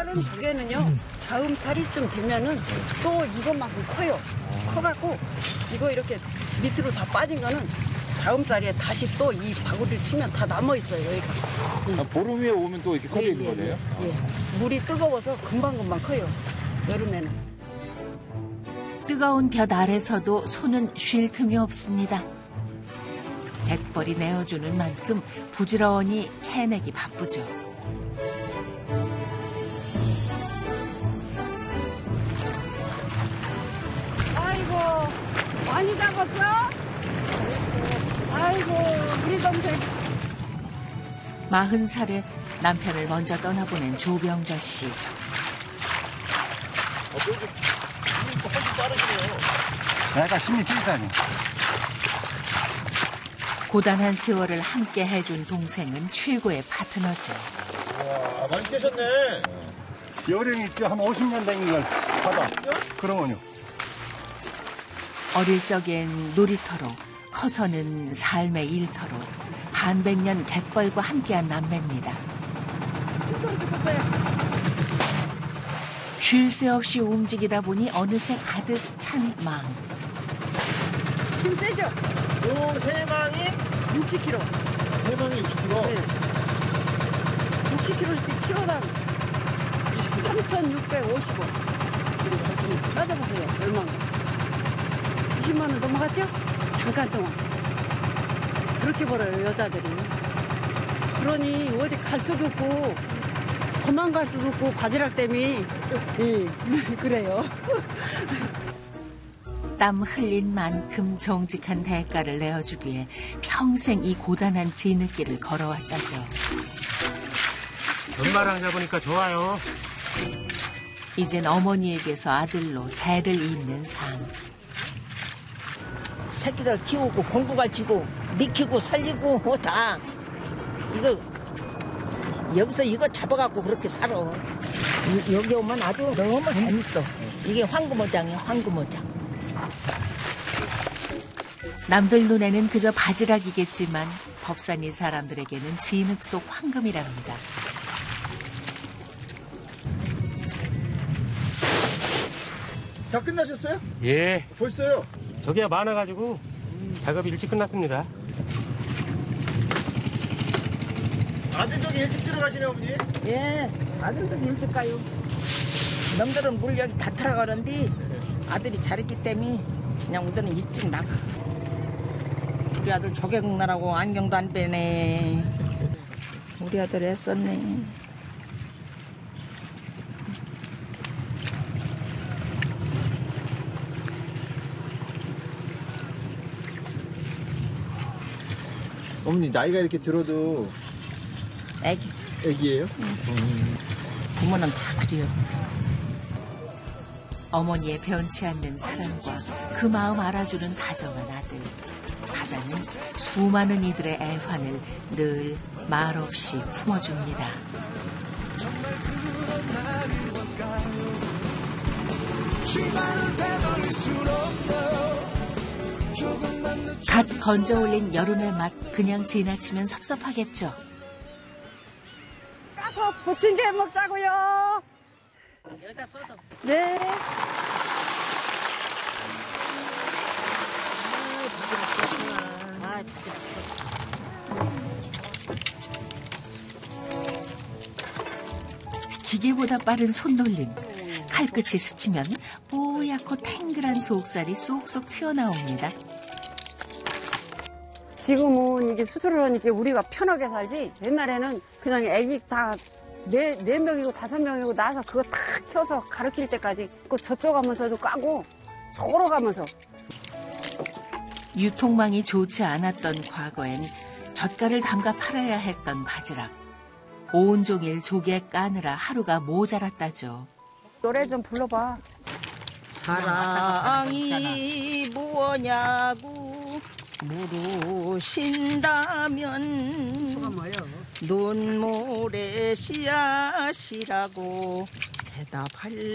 자른 조개는요, 다음 살이쯤 되면은 또 이것만큼 커요. 커갖고 이거 이렇게 밑으로 다 빠진 거는 다음 살에 다시 또 이 바구리를 치면 다 남아 있어요. 여기가. 보름 후에 오면 또 이렇게 커져 있는 거네요? 예. 물이 뜨거워서 금방금방 커요. 여름에는. 뜨거운 볕 아래서도 손은 쉴 틈이 없습니다. 갯벌이 내어주는 만큼 부지런히 캐내기 바쁘죠. 아이고, 많이 잡았어? 아이고, 우리 동생. 40살에 남편을 먼저 떠나보낸 조병자 씨. 훨씬 빠르시네요. 내가 힘이 세다니. 고단한 세월을 함께 해준 동생은 최고의 파트너죠. 와, 많이 깨셨네. 여름이 있죠. 한 50년 된 걸 받아. 그러면요. 어릴 적엔 놀이터로, 커서는 삶의 일터로 반백년 갯벌과 함께한 남매입니다. 쉴 새 없이 움직이다 보니 어느새 가득 찬 마음. 힘 세죠? 요 세망이 60kg. 세망이 60kg. 네. 60kg 이렇게 키로당 3,650원. 따져보세요. 얼마나. 20만 원 넘어갔죠? 잠깐 동안. 그렇게 벌어요, 여자들이. 그러니 어디 갈 수도 없고 도망갈 수도 없고 바지락 때문에 그래요. 땀 흘린 만큼 정직한 대가를 내어주기에 평생 이 고단한 뒤늦길을 걸어왔다죠. 엄마랑 잡으니까 좋아요. 이젠 어머니에게서 아들로 대를 잇는 삶. 새끼들 키우고 공부 가르치고 미키고 살리고 다 이거 여기서 이거 잡아갖고 그렇게 살아. 여기 오면 아주 너무 재밌어. 이게 황금어장이야, 황금어장. 남들 눈에는 그저 바지락이겠지만 법산리 사람들에게는 진흙 속 황금이랍니다. 다 끝나셨어요? 예, 벌써요? 저기야 많아가지고 작업이 일찍 끝났습니다. 아들 저기 일찍 들어가시네, 어머니? 예, 아들도 일찍 가요. 남들은 물 여기 다 타러가는데 아들이 잘했기 때문에 그냥 우리는 일찍 나가. 우리 아들 조개국 나라고 안경도 안 빼네. 우리 아들 애썼네. 어머니 나이가 이렇게 들어도 애기. 애기예요? 부모는 다 그래요. 어머니의 변치 않는 사랑과 그 마음 알아주는 다정한 아들. 바다는 수많은 이들의 애환을 늘 말없이 품어줍니다. 갓 건져 올린 여름의 맛 그냥 지나치면 섭섭하겠죠. 까서 부침개 먹자고요. 여기다 쏟아. 네. 기계보다 빠른 손놀림. 칼끝이 스치면 뽀얗고 탱글한 속살이 쏙쏙 튀어나옵니다. 지금은 이게 수술을 하니까 우리가 편하게 살지. 옛날에는 그냥 애기 다 네 명이고 5명이고 나서 그거 다 켜서 가르칠 때까지 그 저쪽 가면서도 까고 저로 가면서. 유통망이 좋지 않았던 과거엔 젓갈을 담가 팔아야 했던 바지락. 온종일 조개 까느라 하루가 모자랐다죠. 노래 좀 불러봐. 사랑이 무엇냐고 물으신다면 눈물의 씨앗이라고 대답할